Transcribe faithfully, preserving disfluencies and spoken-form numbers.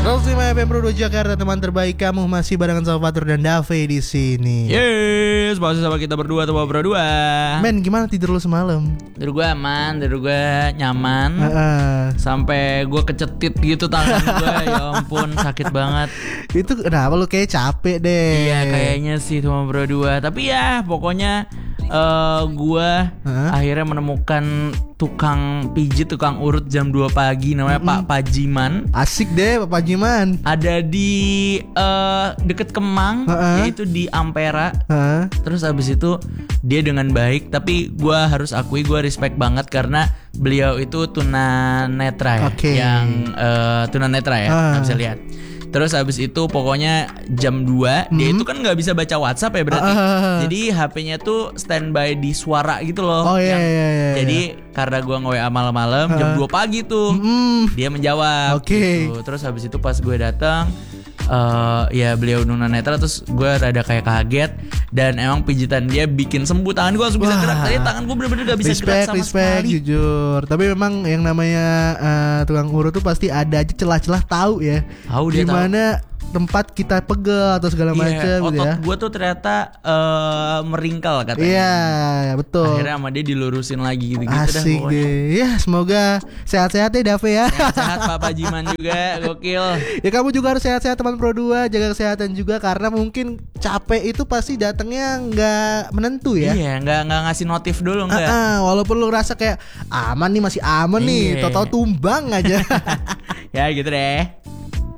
seratus lima F M Pro dua Jakarta, teman terbaik kamu masih barengan sama Fatur dan Dave di sini. Yes, masih sama kita berdua tuh berdua. Men, gimana tidur lu semalam? Tidur gue aman, tidur gue nyaman. Uh-uh. Sampai gue kecetit gitu tangan gue, ya ampun sakit banget. Itu kenapa lu kayak capek deh? Iya kayaknya sih tuh berdua. Tapi ya pokoknya uh, gue huh? akhirnya menemukan tukang pijit, tukang urut jam dua pagi namanya mm-hmm. Pak Pajiman. Asik deh Pak Pajiman. Ada di uh, deket Kemang, uh-uh. yaitu di Ampera. uh-uh. Terus abis itu dia dengan baik, tapi gue harus akui gue respect banget karena beliau itu tunanetra ya, okay. yang uh, tunanetra ya, nggak uh. bisa lihat. Terus abis itu pokoknya jam dua hmm. dia itu kan gak bisa baca WhatsApp ya berarti. uh. Jadi H P-nya tuh standby di suara gitu loh. Oh iya, yang, iya, iya. Jadi karena gue nge-W A malam-malam uh. jam dua pagi tuh mm. dia menjawab. Oke. Okay. Gitu. Terus abis itu pas gue datang Uh, ya beliau tunanetra, terus gue rada kayak kaget. Dan emang pijitan dia bikin sembuh, tangan gue langsung bisa gerak. Tadi tangan gue bener-bener gak bisa respect, gerak sama respect, sekali. Jujur. Tapi memang yang namanya uh, tukang urut tuh pasti ada aja celah-celah tahu ya. Tahu dia gimana tahu tempat kita pegel atau segala macam yeah, gitu ya. Otot gue tuh ternyata uh, meringkal katanya. Iya, yeah, betul. Akhirnya sama dia dilurusin lagi gitu-gitu. Asik dah deh. Ya semoga sehat-sehat ya Dave ya. Sehat Pak Pajiman juga, gokil. Ya kamu juga harus sehat-sehat teman Pro dua, jaga kesehatan juga karena mungkin capek itu pasti datangnya nggak menentu ya. Iya, nggak nggak ngasih notif dulu nggak. Uh-uh, walaupun lu rasa kayak aman nih, masih aman nih, iya. tau-tau tumbang aja. Ya gitu deh.